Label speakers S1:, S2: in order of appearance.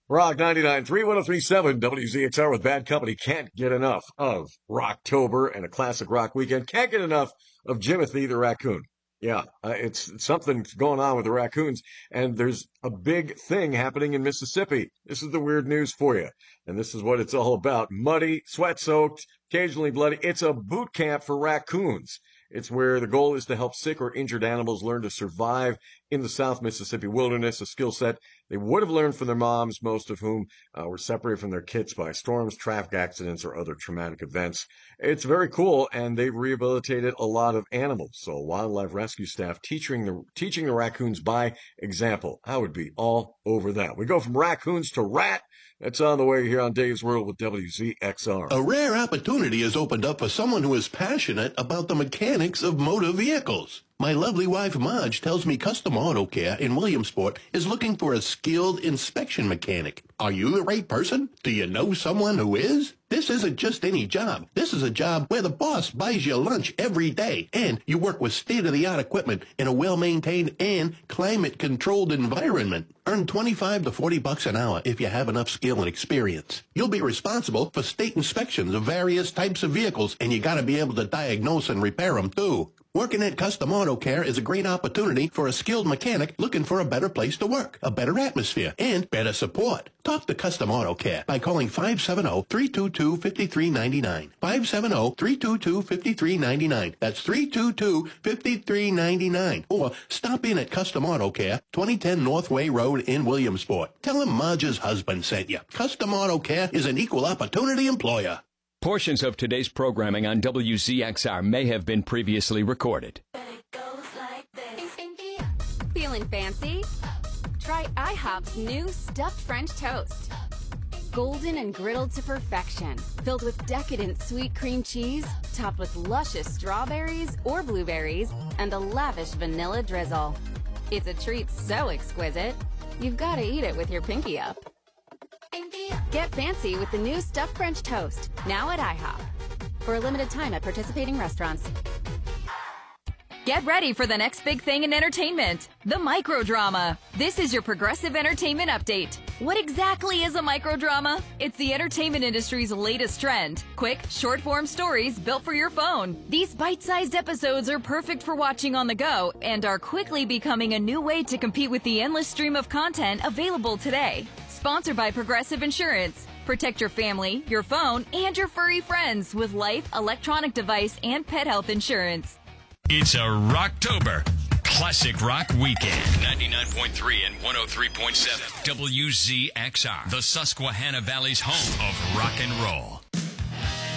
S1: Rock 99.3, 103.7, WZXR with Bad Company. Can't get enough of Rocktober and a classic rock weekend. Can't get enough of Jimothy the raccoon. Yeah, it's something going on with the raccoons, and there's a big thing happening in Mississippi. This is the weird news for you, and this is what it's all about. Muddy, sweat-soaked, occasionally bloody. It's a boot camp for raccoons. It's where the goal is to help sick or injured animals learn to survive in the South Mississippi wilderness, a skill set they would have learned from their moms, most of whom were separated from their kits by storms, traffic accidents, or other traumatic events. It's very cool, and they've rehabilitated a lot of animals. So wildlife rescue staff teaching the raccoons by example. I would be all over that. We go from raccoons to rat. That's on the way here on Dave's World with WZXR.
S2: A rare opportunity has opened up for someone who is passionate about the mechanics of motor vehicles. My lovely wife, Marge, tells me Custom Auto Care in Williamsport is looking for a skilled inspection mechanic. Are you the right person? Do you know someone who is? This isn't just any job. This is a job where the boss buys you lunch every day, and you work with state-of-the-art equipment in a well-maintained and climate-controlled environment. Earn $25 to $40 an hour if you have enough skill and experience. You'll be responsible for state inspections of various types of vehicles, and you gotta be able to diagnose and repair them, too. Working at Custom Auto Care is a great opportunity for a skilled mechanic looking for a better place to work, a better atmosphere, and better support. Talk to Custom Auto Care by calling 570-322-5399. 570-322-5399. That's 322-5399. Or stop in at Custom Auto Care, 2010 Northway Road in Williamsport. Tell them Marge's husband sent you. Custom Auto Care is an equal opportunity employer.
S3: Portions of today's programming on WZXR may have been previously recorded.
S4: Feeling fancy? Try IHOP's new stuffed French toast. Golden and griddled to perfection, filled with decadent sweet cream cheese, topped with luscious strawberries or blueberries, and a lavish vanilla drizzle. It's a treat so exquisite, you've got to eat it with your pinky up. Get fancy with the new stuffed French toast, now at IHOP. For a limited time at participating restaurants.
S5: Get ready for the next big thing in entertainment, the microdrama. This is your Progressive Entertainment Update. What exactly is a microdrama? It's the entertainment industry's latest trend. Quick, short-form stories built for your phone. These bite-sized episodes are perfect for watching on the go and are quickly becoming a new way to compete with the endless stream of content available today. Sponsored by Progressive Insurance. Protect your family, your phone, and your furry friends with life, electronic device, and pet health insurance.
S6: It's a Rocktober Classic Rock Weekend. 99.3 and 103.7 WZXR, the Susquehanna Valley's home of rock and roll.